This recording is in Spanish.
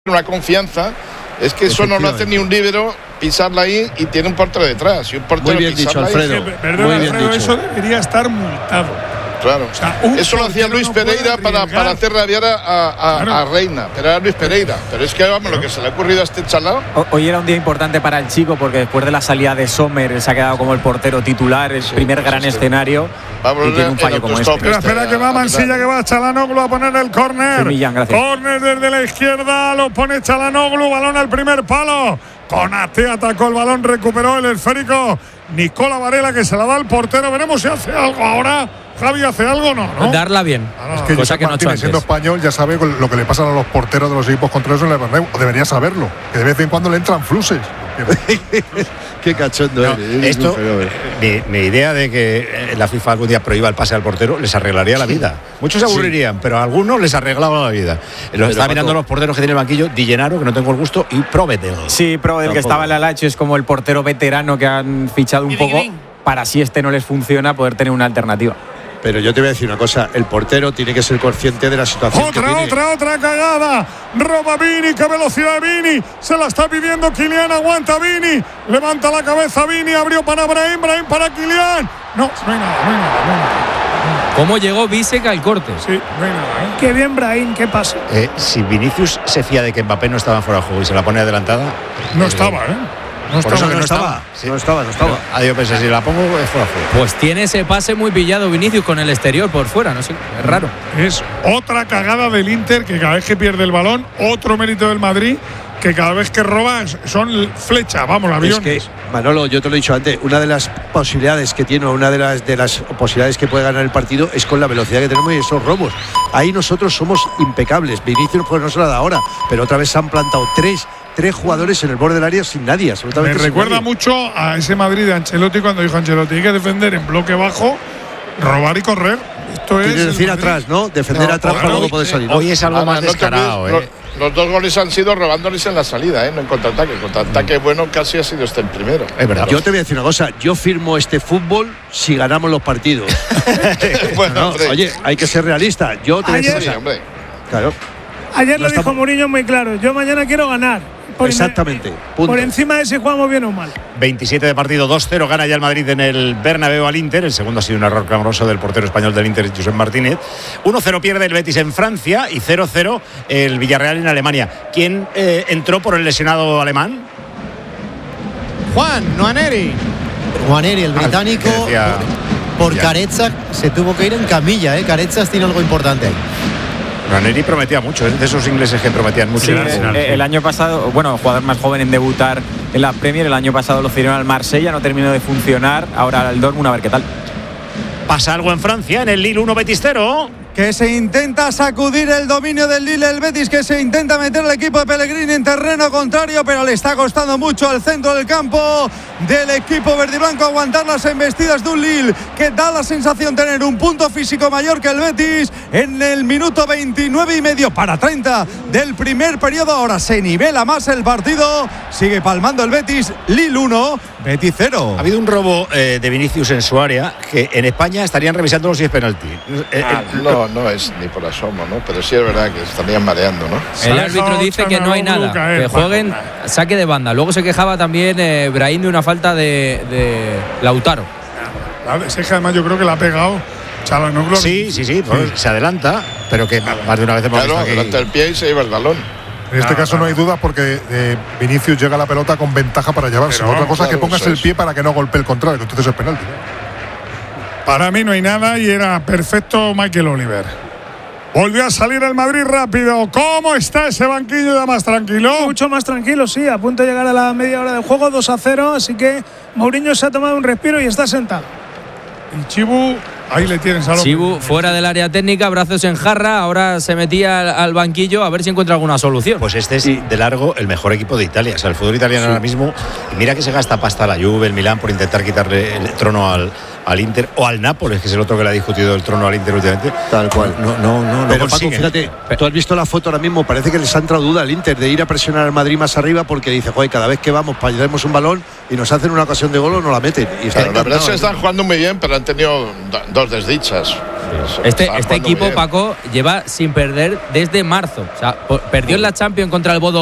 una confianza, es que eso no lo hace ni un líbero pisarla ahí y tiene un portero detrás. Y un portero muy bien dicho, Alfredo. Perdón, Alfredo, eso debería estar multado. Claro, o sea, eso lo hacía Luis Pereira para hacer rabiar a Reina, pero era Luis Pereira. Pero es que vamos, lo que se le ha ocurrido a este chalao. Hoy era un día importante para el chico porque después de la salida de Sommer se ha quedado como el portero titular, el primer gran escenario. Y tiene un fallo como este. Espera que va Mansilla, que va Çalhanoğlu a poner el córner. Córner desde la izquierda, lo pone Çalhanoğlu, balón al primer palo. Konaté atacó el balón, recuperó el esférico Nicola Varela, que se la da al portero. Veremos si hace algo ahora. Javi, ¿hace algo? No. Darla bien. Es que cosa que no ha hecho antes. Siendo español ya sabe lo que le pasa a los porteros de los equipos contrarios en el Bernabéu. Debería saberlo, que de vez en cuando le entran fluses. Qué cachondo eres. Esto, mi idea de que la FIFA algún día prohíba el pase al portero les arreglaría la vida. Muchos se aburrirían, pero a algunos les arreglaba la vida. Lo está mirando los porteros que tiene el banquillo: Di Gennaro, que no tengo el gusto, y Provedel. Sí, Provedel, que estaba en la Lazio, es como el portero veterano que han fichado un poco para, si este no les funciona, poder tener una alternativa. Pero yo te voy a decir una cosa, el portero tiene que ser consciente de la situación que tiene. Otra cagada, roba Vini, qué velocidad de Vini, se la está pidiendo Kylian, aguanta Vini, levanta la cabeza Vini, abrió para Brahim para Kylian. No hay nada. ¿Cómo llegó Bisek al corte? Sí, no hay nada. Qué bien Brahim, qué pasa. Si Vinicius se fía de que Mbappé no estaba fuera de juego y se la pone adelantada. No estaba. No estaba. Yo pensé, si la pongo es fuera de juego. Pues tiene ese pase muy pillado Vinicius con el exterior por fuera, no sé, es raro. Es otra cagada del Inter, que cada vez que pierde el balón, otro mérito del Madrid, que cada vez que roban son flecha, vamos, aviones. Es que, Manolo, yo te lo he dicho antes, una de las posibilidades que tiene, una de las posibilidades que puede ganar el partido es con la velocidad que tenemos y esos robos. Ahí nosotros somos impecables. Vinicius pues no se la da ahora, pero otra vez se han plantado tres jugadores en el borde del área sin nadie, absolutamente. Me recuerda mucho a ese Madrid de Ancelotti, cuando dijo Ancelotti: hay que defender en bloque bajo, robar y correr. Esto es decir atrás, ¿no? Defender atrás para luego poder salir. Hoy es algo más descarado. Los dos goles han sido robándoles en la salida, no en contraataque. El contraataque bueno casi ha sido el primero. Es verdad. Yo te voy a decir una cosa, yo firmo este fútbol si ganamos los partidos. Bueno, oye, hay que ser realista. Yo te voy a decir una cosa. Claro. Ayer lo dijo Mourinho muy claro: yo mañana quiero ganar. Exactamente. Por encima de si jugamos bien o mal. 27 de partido, 2-0 gana ya el Madrid en el Bernabéu al Inter. El segundo ha sido un error clamoroso del portero español del Inter, Josep Martínez. 1-0 pierde el Betis en Francia y 0-0 el Villarreal en Alemania. ¿Quién entró por el lesionado alemán? Juan Nwaneri, el británico. Por Caretzas se tuvo que ir en camilla. Caretzas tiene algo importante ahí. Nwaneri prometía mucho, de esos ingleses que prometían mucho. Sí, el año pasado, jugador más joven en debutar en la Premier, el año pasado lo cedieron al Marsella, no terminó de funcionar, ahora al Dortmund, a ver qué tal. Pasa algo en Francia, en el Lille 1 Betis 0. Que se intenta sacudir el dominio del Lille, el Betis, que se intenta meter al equipo de Pellegrini en terreno contrario, pero le está costando mucho al centro del campo del equipo verdiblanco aguantar las embestidas de un Lille que da la sensación de tener un punto físico mayor que el Betis en el minuto 29 y medio para 30 del primer periodo. Ahora se nivela más el partido, sigue palmando el Betis. Lille 1, Betis 0. Ha habido un robo de Vinicius en su área que en España estarían revisándolo si es penalti. No es ni por asomo, ¿no? Pero sí es verdad que estarían mareando, ¿no? El árbitro dice que no hay nada, que jueguen saque de banda. Luego se quejaba también Brahim de una falta de Lautaro. Es que además yo creo que la ha pegado Çalhanoğlu. Sí, pues se adelanta, pero que más de una vez hemos visto que delante del pie y se lleva el balón. En este caso no hay duda porque Vinicius llega a la pelota con ventaja para llevarse. Otra cosa es que pongas el pie para que no golpee el contrario, que entonces es penalti. Para mí no hay nada y era perfecto Michael Oliver. Volvió a salir el Madrid rápido. ¿Cómo está ese banquillo ya más tranquilo? Mucho más tranquilo, sí. A punto de llegar a la media hora del juego, 2-0. Así que Mourinho se ha tomado un respiro y está sentado. Y Chibu, ahí le tienes a Chibu fuera del área técnica, brazos en jarra. Ahora se metía al banquillo a ver si encuentra alguna solución. Pues este es de largo el mejor equipo de Italia. O sea, el fútbol italiano ahora mismo. Mira que se gasta pasta a la Juve, el Milán, por intentar quitarle el trono al Inter o al Nápoles, que es el otro que le ha discutido el trono al Inter últimamente. Tal cual. No. Pero Paco, fíjate, tú has visto la foto ahora mismo, parece que les ha entrado duda al Inter de ir a presionar al Madrid más arriba porque dice, joder, cada vez que vamos para darnos un balón y nos hacen una ocasión de gol o no la meten. Y la verdad es que están jugando muy bien, pero han tenido dos desdichas. Este equipo, Paco, lleva sin perder desde marzo. O sea, perdió en la Champions contra el Bodo